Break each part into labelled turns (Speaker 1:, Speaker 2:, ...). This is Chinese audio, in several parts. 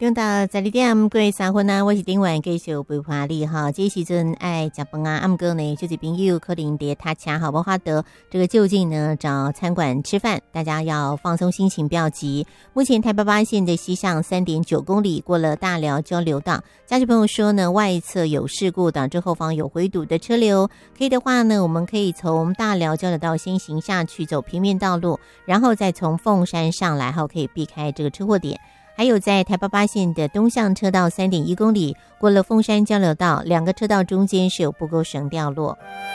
Speaker 1: 中到12点过3分啊，我是顶晚继续陪伴你哈。这时阵爱食饭啊，暗过呢就是朋友可能在他家好不好的这个就近呢找餐馆吃饭，大家要放松心情，不要急。目前台北8线的西向3.9公里过了大寮交流道，驾驶朋友说呢外侧有事故，导致后方有回堵的车流，可以的话呢，我们可以从大寮交流道先行下去走平面道路，然后再从凤山上来后可以避开这个车祸点。还有在台8线的东向车道3.1公里过了凤山交流道，两个车道中间是有布钩绳掉落。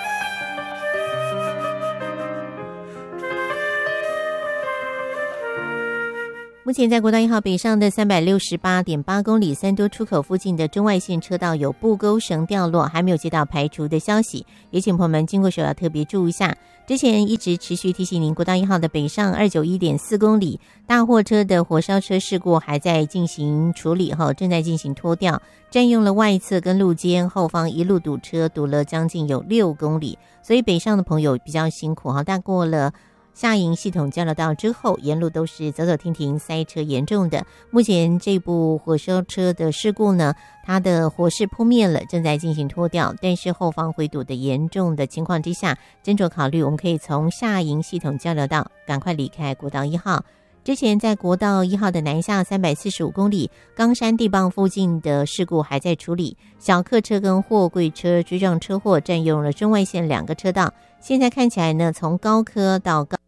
Speaker 1: 目前在国道1号北上的368.8公里三多出口附近的中外线车道有布钩绳掉落，还没有接到排除的消息，也请朋友们经过时要特别注意一下。之前一直持续提醒您，国道1号的北上291.4公里大货车的火烧车事故还在进行处理后，正在进行拖吊，占用了外侧跟路肩，后方一路堵车，堵了将近有6公里，所以北上的朋友比较辛苦哈。但过了下营系统交流道之后，沿路都是走走停停，塞车严重的。目前这部火烧车的事故呢，它的火势扑灭了，正在进行拖吊，但是后方回堵的严重的情况之下，斟酌考虑，我们可以从下营系统交流道赶快离开国道1号。之前在国道1号的南下345公里冈山地磅附近的事故还在处理，小客车跟货柜车追撞车祸，占用了中外线2个车道。现在看起来呢，从高科到高